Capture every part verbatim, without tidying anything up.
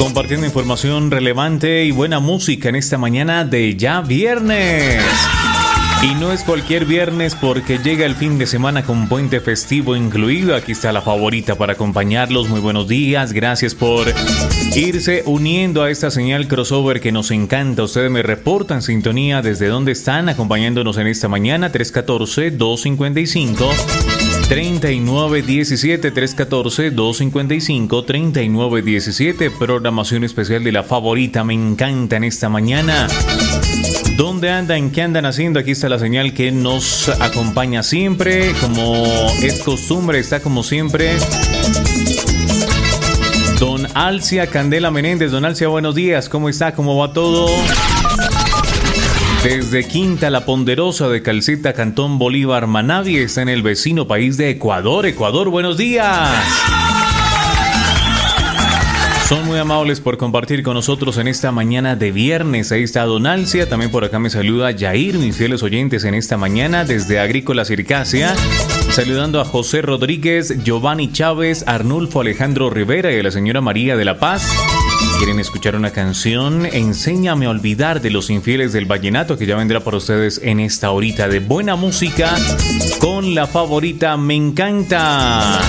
Compartiendo información relevante y buena música en esta mañana de ya viernes. Y no es cualquier viernes porque llega el fin de semana con puente festivo incluido. Aquí está la favorita para acompañarlos. Muy buenos días, gracias por irse uniendo a esta señal crossover que nos encanta. Ustedes me reportan sintonía desde dónde están acompañándonos en esta mañana. Tres uno cuatro, dos cinco cinco, tres nueve uno siete, tres uno cuatro, dos cinco cinco, tres nueve uno siete. Programación especial de la favorita, me encanta en esta mañana. ¿Dónde andan? ¿Qué andan haciendo? Aquí está la señal que nos acompaña siempre. Como es costumbre, está como siempre Don Alcia Candela Menéndez. Don Alcia, buenos días. ¿Cómo está? ¿Cómo va todo? Desde Quinta La Ponderosa de Calcita, Cantón Bolívar, Manabí, está en el vecino país de Ecuador. Ecuador, buenos días. Son muy amables por compartir con nosotros en esta mañana de viernes. Ahí está Don Alcia. También por acá me saluda Yair, mis fieles oyentes en esta mañana desde Agrícola Circasia. Saludando a José Rodríguez, Giovanni Chávez, Arnulfo Alejandro Rivera y a la señora María de la Paz. ¿Quieren escuchar una canción? Enséñame a olvidar de los infieles del vallenato, que ya vendrá para ustedes en esta horita de buena música con la favorita, me encanta.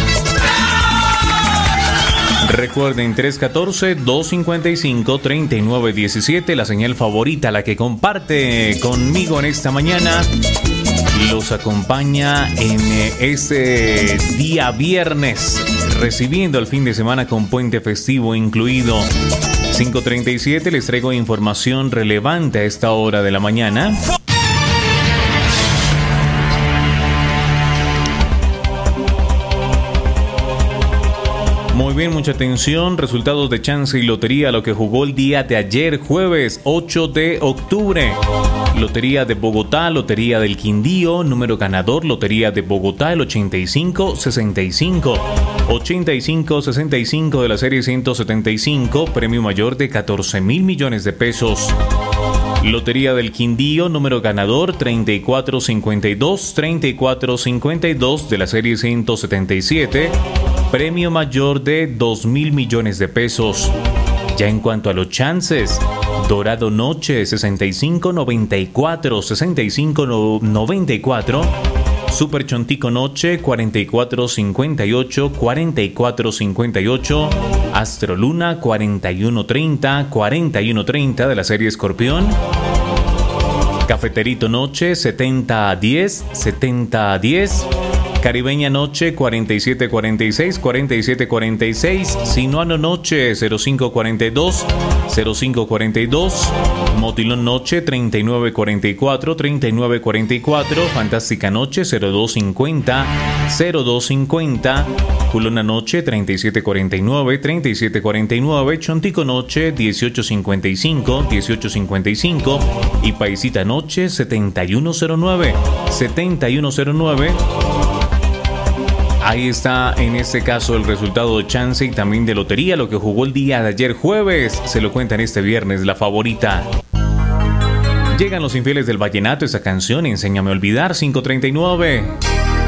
Recuerden, tres uno cuatro, dos cinco cinco, tres nueve uno siete, la señal favorita, la que comparte conmigo en esta mañana. Los acompaña en este día viernes, recibiendo el fin de semana con puente festivo incluido. cinco treinta y siete, les traigo información relevante a esta hora de la mañana. Muy bien, mucha atención. Resultados de chance y lotería, lo que jugó el día de ayer, jueves ocho de octubre. Lotería de Bogotá, Lotería del Quindío, número ganador, Lotería de Bogotá, el ochenta y cinco sesenta y cinco. ochenta y cinco sesenta y cinco de la serie ciento setenta y cinco, premio mayor de catorce mil millones de pesos. Lotería del Quindío, número ganador, treinta y cuatro cincuenta y dos, treinta y cuatro cincuenta y dos de la serie ciento setenta y siete, premio mayor de dos mil millones de pesos. Ya en cuanto a los chances, Dorado Noche, sesenta y cinco noventa y cuatro, sesenta y cinco noventa y cuatro, Super Chontico Noche, cuarenta y cuatro cincuenta y ocho, cuarenta y cuatro cincuenta y ocho, Astro Luna, cuarenta y uno treinta, cuarenta y uno treinta de la serie Escorpión. Cafeterito Noche, setenta a diez, setenta a diez. Caribeña Noche, cuarenta y siete cuarenta y seis, cuarenta y siete cuarenta y seis. Sinuano Noche, cero cinco cuarenta y dos, cero cinco cuarenta y dos. Motilón Noche, treinta y nueve cuarenta y cuatro, treinta y nueve cuarenta y cuatro. Fantástica Noche, cero dos cincuenta, cero dos cincuenta. Culona Noche, treinta y siete cuarenta y nueve, treinta y siete cuarenta y nueve. Chontico Noche, dieciocho cincuenta y cinco, dieciocho cincuenta y cinco. Y Paisita Noche, setenta y uno cero nueve, setenta y uno cero nueve. Ahí está en este caso el resultado de chance y también de lotería, lo que jugó el día de ayer jueves. Se lo cuentan este viernes, la favorita. Llegan los infieles del vallenato, esa canción, Enséñame a olvidar, cinco treinta y nueve.